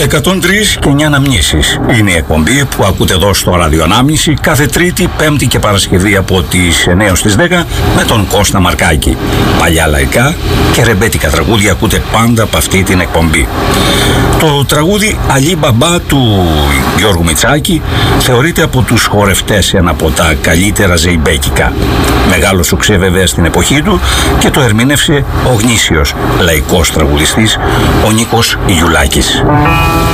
103 και 9 αναμνήσεις είναι η εκπομπή που ακούτε εδώ στο Ραδιοανάμνηση κάθε Τρίτη, Πέμπτη και Παρασκευή από τις 9 ως τις 10 με τον Κώστα Μαρκάκη. Παλιά λαϊκά και ρεμπέτικα τραγούδια ακούτε πάντα από αυτή την εκπομπή. Το τραγούδι Αλή Μπαμπά του Γιώργου Μητσάκη θεωρείται από τους χορευτές ένα από τα καλύτερα ζεϊμπέκικα. Μεγάλο σουξέ βέβαια στην εποχή του και το ερμήνευσε ο γνήσιος λαϊκός τραγουδιστής ο Νίκος Ιουλάκης.